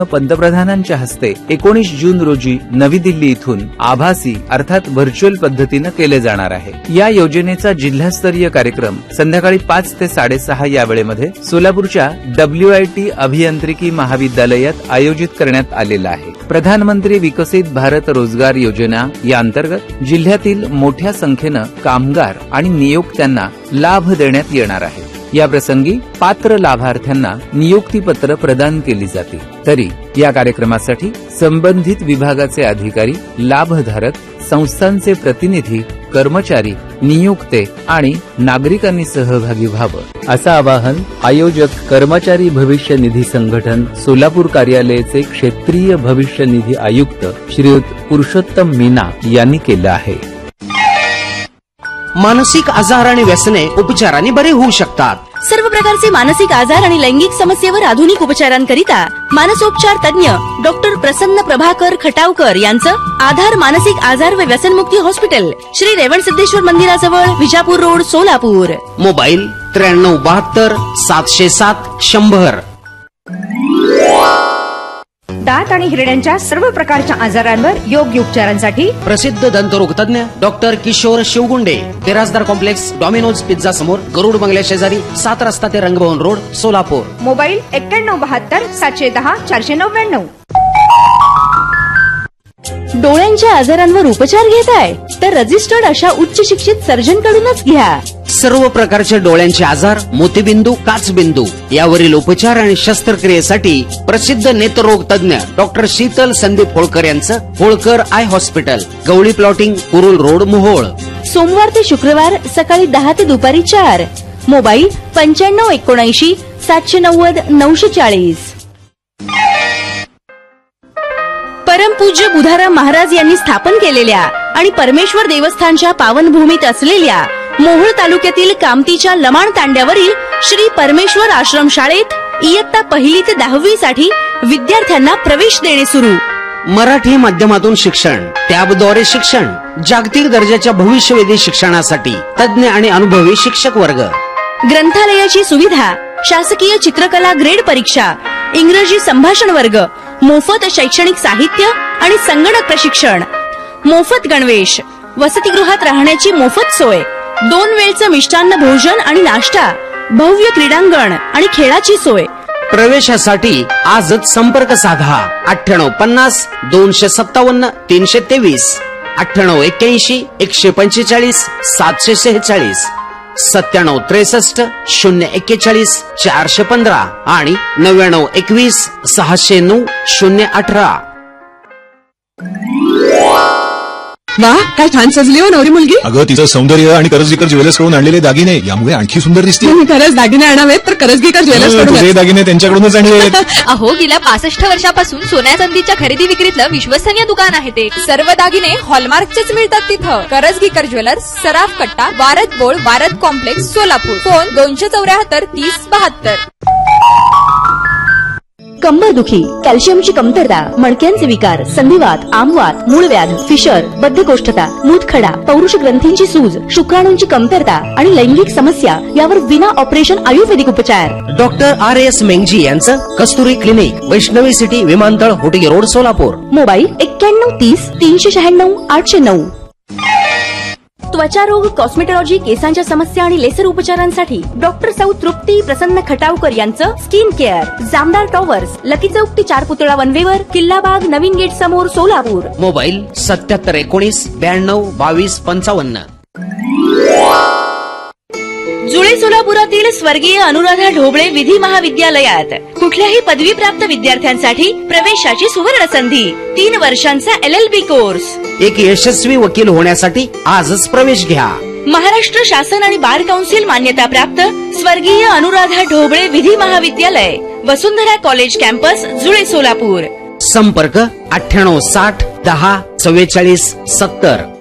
पंतप्रधानांच्या हस्ते 19 जून रोजी नवी दिल्ली इथून आभासी अर्थात व्हर्च्युअल पद्धतीने केले जाणार आहे। या योजनेचा जिल्हास्तरीय कार्यक्रम संध्याकाळी 5 ते 6:30 या वेळेमध्ये सोलापूरच्या WIT अभियांत्रिकी महाविद्यालयात आयोजित करण्यात आलेला आहे। प्रधानमंत्री विकसित भारत रोजगार योजना या अंतर्गत जिल्ह्यातील मोठ्या संख्येने कामगार आणि नियोक्त्यांना लाभ देण्यात येणार आहे। या प्रसंगी पात्र लाभार्थ्यांना नियुक्तीपत्र प्रदान केली जातील। तरी या कार्यक्रमासाठी संबंधित विभागाचे अधिकारी, लाभधारक, संस्थांचे प्रतिनिधी, कर्मचारी, नियुक्ते आणि नागरिकांनी सहभागी व्हावं असं आवाहन आयोजक कर्मचारी भविष्य निधी संघटन सोलापूर कार्यालयाचे क्षेत्रीय भविष्य निधी आयुक्त श्रीयुत पुरुषोत्तम मीना यांनी केलं आहे। मानसिक आजार आणि व्यसने उपचाराने बरे होऊ शकतात। सर्व प्रकारचे मानसिक आजार आणि लैंगिक समस्येवर आधुनिक उपचारांकरिता मानसोपचार तज्ञ डॉक्टर प्रसन्न प्रभाकर खटावकर यांचं आधार मानसिक आजार व व्यसनमुक्ती हॉस्पिटल, श्री रेवणसिद्धेश्वर मंदिराजवळ, विजापूर रोड, सोलापूर। मोबाईल 9372 707 100। दात आणि हिरड्यांच्या सर्व प्रकारच्या आजारांवर योग्य उपचारांसाठी प्रसिद्ध दंतरोग तज्ञ doctor Kishore शिवगुंडे, Birajdar complex, Domino's pizza समोर, गरुड बंगल्या शेजारी, 7 रस्ता ते रंगभवन रोड, सोलापूर। मोबाईल 9172 710 499। डोळ्यांच्या आजारांवर उपचार घेताय तर रजिस्टर्ड अशा उच्च शिक्षित सर्जन कडूनच घ्या। सर्व प्रकारचे डोळ्यांचे आजार, मोतीबिंदू, काचबिंदू यावरील उपचार आणि शस्त्रक्रियेसाठी प्रसिद्ध नेत्ररोग तज्ञ डॉक्टर शीतल संदीप होळकर यांचं Holkar I hospital, Gawali plotting, Kurul road, Mohol. सोमवार ते शुक्रवार सकाळी 10 ते दुपारी 4। मोबाईल 9579 790 940। परमपूज्य बुधाराम महाराज यांनी स्थापन केलेल्या आणि परमेश्वर देवस्थानच्या पावनभूमीत असलेल्या मोहोळ तालुक्यातील कामतीच्या लमाण तांड्यावरील श्री परमेश्वर आश्रम शाळेत इयत्ता 1ली ते 10वी साठी विद्यार्थ्यांना प्रवेश देणे सुरू। मराठी माध्यमातून शिक्षण, टॅबद्वारे शिक्षण, जागतिक दर्जाच्या भविष्यवेधी शिक्षणासाठी तज्ञ आणि अनुभवी शिक्षक वर्ग, ग्रंथालयाची सुविधा, शासकीय चित्रकला ग्रेड परीक्षा, इंग्रजी संभाषण वर्ग, मोफत शैक्षणिक साहित्य आणि संगणक प्रशिक्षण, मोफत गणवेश, वसतिगृहात राहण्याची मोफत सोय, 2 वेळचं मिष्टान्न भोजन आणि नाश्ता, भव्य क्रीडांगण आणि खेळाची सोय। प्रवेशासाठी आजच संपर्क साधा 9850 257 323, 9881 145 746, 9763 041 415 आणि 9921 609 018। वा, काय छान सजली हो नवरी मुलगी। अगं तिचं सौंदर्य आणि करजगीकर ज्वेलर्स कडून आणलेले दागिने यामुळे आणखी सुंदर दिसते। तुम्ही खरंच दागिने आणावेत तर करजगीकर ज्वेलर्स कडून दागिने त्यांच्याकडूनच आणले। अहो, गेल्या 65 वर्षापासून सोन्या चांदीच्या खरेदी विक्रीतलं विश्वसनीय दुकान आहे ते। सर्व दागिने हॉलमार्कचेच मिळतात तिथं। करजगीकर ज्वेलर्स, सराफ कट्टा, Word बोळ, Word complex, Solapur. Phone 274 30 72। कंबरदुखी, कॅल्शियमची कमतरता, मणक्यांचे विकार, संधिवात, आमवात, मूळव्याध, फिशर, बद्धकोष्ठता, मूतखडा, पौरुष ग्रंथींची सूज, शुक्राणूंची कमतरता आणि लैंगिक समस्या यावर विना ऑपरेशन आयुर्वेदिक उपचार। डॉक्टर RS मेंगजी यांचं कस्तुरी क्लिनिक, वैष्णवी सिटी, विमानतळ, होटगी रोड, सोलापूर। मोबाईल 9130 396 809। त्वचारोग, कॉस्मेटॉलॉजी, केसांच्या समस्या आणि लेसर उपचारांसाठी डॉक्टर सौ तृप्ती प्रसन्न खटावकर यांचं skin care, Jamdar towers, lucky चौक ते 4 पुतळा वनवेवर, किल्लाबाग, नवीन गेट समोर, सोलापूर। मोबाईल 7719 92 22 55। जुळे सोलापुरातील स्वर्गीय अनुराधा ढोबळे विधी महाविद्यालयात कुठल्याही पदवीप्राप्त विद्यार्थ्यांसाठी प्रवेशाची सुवर्ण संधी। 3 वर्षांचा LLB कोर्स। एक यशस्वी वकील होण्यासाठी आजच प्रवेश घ्या। महाराष्ट्र शासन आणि बार काउन्सिल मान्यता प्राप्त स्वर्गीय अनुराधा ढोबळे विधी महाविद्यालय, वसुंधरा कॉलेज कॅम्पस, जुळे, सोलापूर। संपर्क 9860 10 44 70।